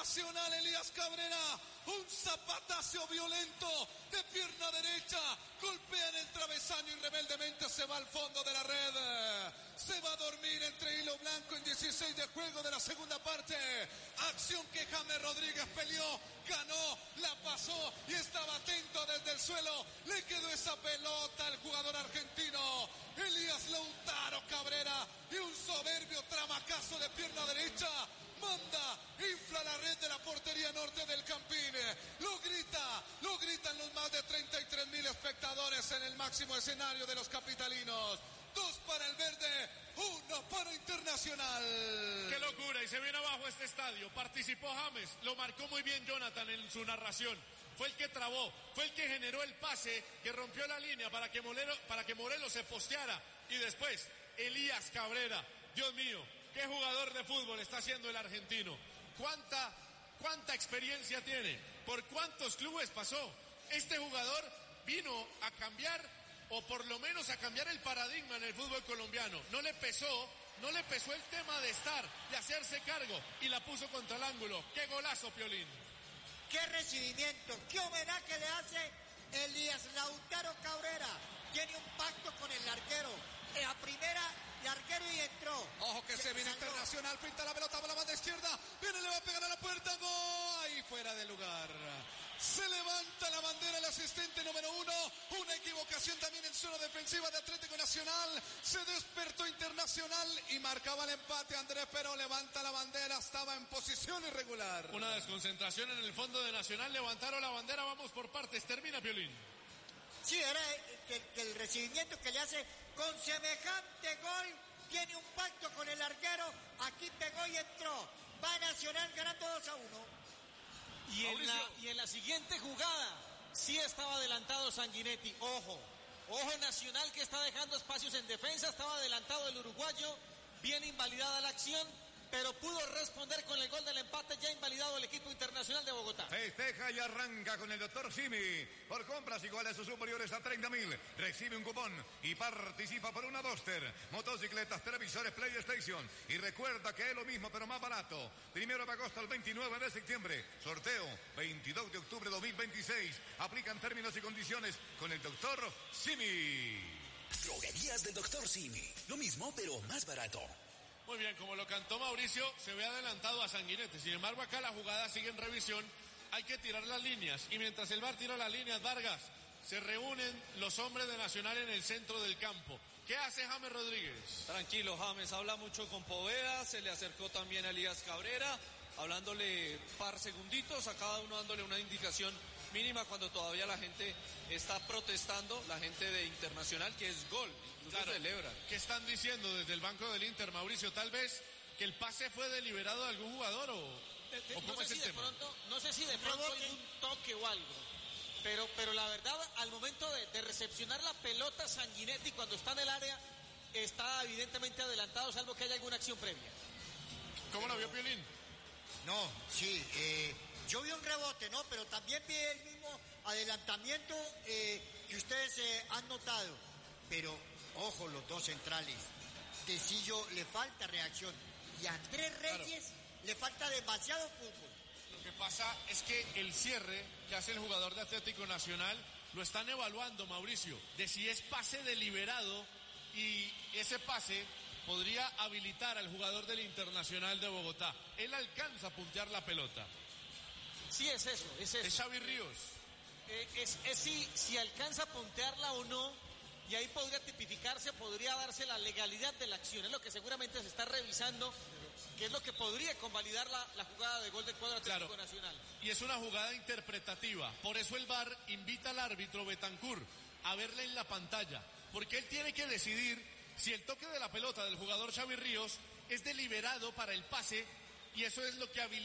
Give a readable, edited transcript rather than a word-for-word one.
Nacional, Elías Cabrera, un zapatazo violento de pierna derecha, golpea en el travesaño y rebeldemente se va al fondo de la red. Se va a dormir entre hilo blanco en 16 de juego de la segunda parte. Acción que James Rodríguez peleó, ganó, la pasó y estaba atento desde el suelo. Le quedó esa pelota al jugador argentino Elías Lautaro Cabrera y un soberbio tramacazo de pierna derecha. Manda, infla la red de la portería norte del Campín. Lo gritan los más de 33,000 espectadores en el máximo escenario de los capitalinos. 2 para el verde, 1 para Internacional. ¡Qué locura! Y se viene abajo este estadio. Participó James, lo marcó muy bien Jonathan en su narración. Fue el que trabó, fue el que generó el pase que rompió la línea para que Morelos se posteara. Y después, Elías Cabrera, Dios mío, qué jugador de fútbol está haciendo el argentino. ¿Cuánta experiencia tiene? ¿Por cuántos clubes pasó? Este jugador vino a cambiar, o por lo menos a cambiar el paradigma en el fútbol colombiano. No le pesó el tema de hacerse cargo, y la puso contra el ángulo. ¡Qué golazo, Piolín! ¡Qué recibimiento! ¡Qué homenaje le hace Elías Lautaro Cabrera! Tiene un pacto con el larguero. En la primera, larguero y entró. Ojo que se viene Internacional, pinta la pelota por la banda izquierda. Viene, le va a pegar a la puerta. ¡Gol! Ahí fuera de lugar. Se levanta la bandera el asistente número 1. Una equivocación también en zona defensiva de Atlético Nacional. Se despertó Internacional y marcaba el empate Andrés, pero levanta la bandera. Estaba en posición irregular. Una desconcentración en el fondo de Nacional. Levantaron la bandera. Vamos por partes. Termina, Piolín. Sí, era que el recibimiento que le hace con semejante gol. Tiene un pacto con el larguero. Aquí pegó y entró. Va Nacional ganando 2-1. Y en la siguiente jugada sí estaba adelantado Sanguinetti. Ojo Nacional, que está dejando espacios en defensa. Estaba adelantado el uruguayo. Bien invalidada la acción, pero pudo responder con el gol del empate, ya invalidado el equipo Internacional de Bogotá. Festeja y arranca con el doctor Simi. Por compras iguales o superiores a 30,000, recibe un cupón y participa por una Duster, motocicletas, televisores, PlayStation. Y recuerda que es lo mismo pero más barato. 1 de agosto al 29 de septiembre. Sorteo 22 de octubre de 2026. Aplican términos y condiciones con el doctor Simi. Droguerías del doctor Simi. Lo mismo pero más barato. Muy bien, como lo cantó Mauricio, se ve adelantado a Sanguinetti. Sin embargo, acá la jugada sigue en revisión. Hay que tirar las líneas. Y mientras el VAR tira las líneas, Vargas, se reúnen los hombres de Nacional en el centro del campo. ¿Qué hace James Rodríguez? Tranquilo, James habla mucho con Poveda. Se le acercó también a Elías Cabrera, hablándole par segunditos, a cada uno dándole una indicación mínima cuando todavía la gente está protestando, la gente de Internacional, que es gol. Claro, celebran. ¿Qué están diciendo desde el banco del Inter, Mauricio? Tal vez que el pase fue deliberado de algún jugador o cómo es el tema. No sé si de pronto hay un toque o algo, pero la verdad, al momento de recepcionar la pelota, Sanguinetti, cuando está en el área, está evidentemente adelantado, salvo que haya alguna acción previa. ¿Cómo lo vio Piolín? No, sí, yo vi un rebote, ¿no? Pero también vi el mismo adelantamiento que ustedes han notado. Pero, ojo, los dos centrales. Tecillo le falta reacción. Y a Andrés Reyes le falta demasiado fútbol. Lo que pasa es que el cierre que hace el jugador de Atlético Nacional lo están evaluando, Mauricio, de si es pase deliberado, y ese pase podría habilitar al jugador del Internacional de Bogotá. Él alcanza a puntear la pelota. Sí, es eso. Es Xavi Ríos. Es si alcanza a puntearla o no, y ahí podría tipificarse, podría darse la legalidad de la acción. Es lo que seguramente se está revisando, que es lo que podría convalidar la jugada de gol del cuadro Atlético Nacional. Y es una jugada interpretativa. Por eso el VAR invita al árbitro Betancur a verla en la pantalla, porque él tiene que decidir si el toque de la pelota del jugador Xavi Ríos es deliberado para el pase, y eso es lo que habilita